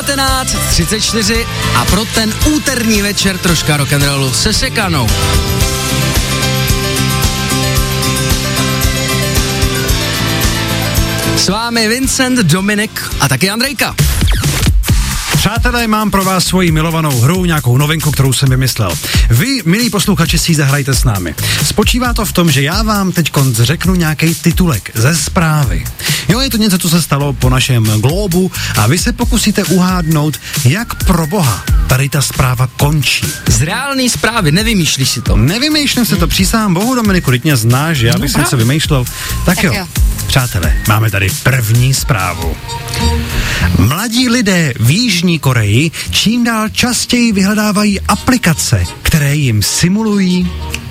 19:34 a pro ten úterní večer troška rock'n'rollu se Sekanou. S vámi Vincent, Dominik a taky Andrejka. Přátelé, mám pro vás svoji milovanou hru, nějakou novinku, kterou jsem vymyslel. Vy, milí posluchači, si ji zahrajte s námi. Spočívá to v tom, že já vám teďkonc řeknu nějaký titulek ze zprávy. Jo, je to něco, co se stalo po našem globu a vy se pokusíte uhádnout, jak pro boha tady ta zpráva končí. Z reálné zprávy, nevymýšlíš si to? Nevymýšlím si to, přísahám bohu, Dominiku, teď mě znáš, já bych si něco vymýšlel. Tak jo. Přátelé, máme tady první zprávu. Mladí lidé v Jižní Koreji čím dál častěji vyhledávají aplikace, které jim simulují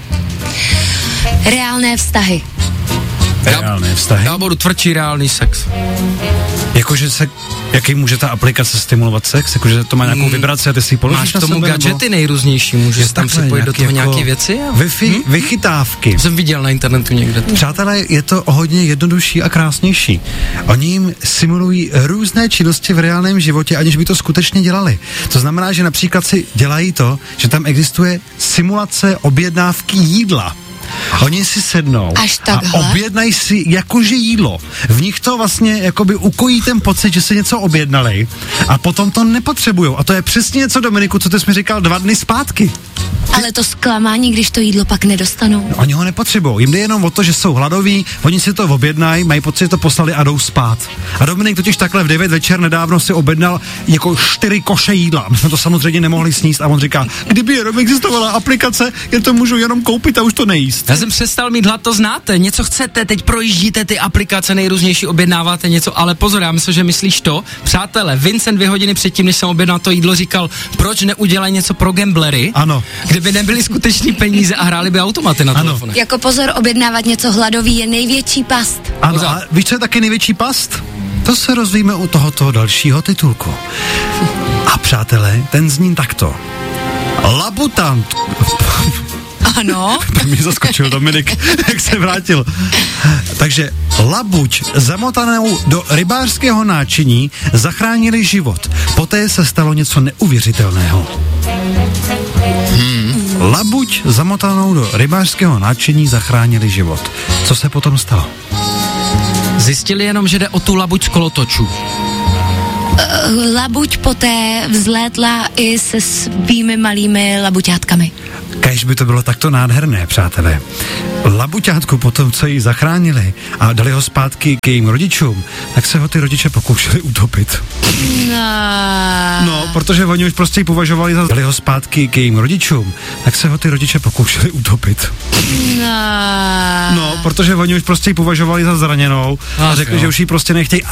reálné vztahy. Reálné vztahy? Já budu tvrdší reálný sex. Jakože jaký může ta aplikace stimulovat sex? Jakože to má nějakou vibraci a ty si ji položíš máš na tomu sebe? gadgety nejrůznější, můžeš tam připojit do toho nějaké věci? Wi-Fi, vychytávky. Jsem viděl na internetu někde. Přátelé, je to hodně jednodušší a krásnější. Oni jim simulují různé činnosti v reálném životě, aniž by to skutečně dělali. To znamená, že například si dělají to, že tam existuje simulace objednávky jídla. Oni si sednou a objednají si jakože jídlo. V nich to vlastně jakoby ukojí ten pocit, že si něco objednali a potom to nepotřebujou. A to je přesně něco, Dominiku, co ty jsi mi říkal 2 dny zpátky. Ale to zklamání, když to jídlo pak nedostanou. Oni ho nepotřebují. Jim jde jenom o to, že jsou hladoví, oni si to objednají, mají pocit, že to poslali a jdou spát. A Dominik totiž takhle v 9 večer nedávno si objednal jako 4 koše jídla. My jsme to samozřejmě nemohli sníst a on říká, kdyby jenom existovala aplikace, já to můžu jenom koupit a už to nejíst. Já jsem přestal mít hlad, to znáte. Něco chcete, teď projíždíte ty aplikace nejrůznější, objednáváte něco, ale pozor, já myslím, že myslíš to. Přátelé, Vincent 2 hodiny předtím, než jsem objednal to jídlo, říkal, proč neudělají něco pro gamblery? Ano. Kdyby nebyly skutečný peníze a hráli by automaty na telefonech. Jako pozor, objednávat něco hladový je největší past. Ano, a víš, co je taky největší past? To se rozvíme u tohoto dalšího titulku. A přátelé, ten zní takto. Labutant. Ano. Mě zaskočil Dominik, jak se vrátil. Takže labuť zamotanou do rybářského náčiní zachránili život. Poté se stalo něco neuvěřitelného. Labuť zamotanou do rybářského náčiní zachránili život. Co se potom stalo? Zjistili jenom, že jde o tu labuť z kolotočů. Labuť poté vzlétla i se svými malými labuťátkami. Kéž by to bylo takto nádherné, přátelé. Labuťátku potom, co ji zachránili a dali ho zpátky k jejím rodičům, tak se ho ty rodiče pokoušeli utopit. No, protože oni už prostě ji považovali za... Dali ho zpátky k jejím rodičům, tak se ho ty rodiče pokoušeli utopit. No, protože oni už prostě ji považovali za zraněnou a řekli, že už ji prostě nechtějí.